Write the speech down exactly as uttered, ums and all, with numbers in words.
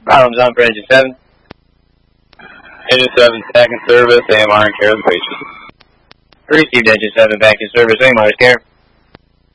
Problems on for engine seven. Engine seven, back in service, A M R in care of the patient. Received engine seven back in service, A M R is care.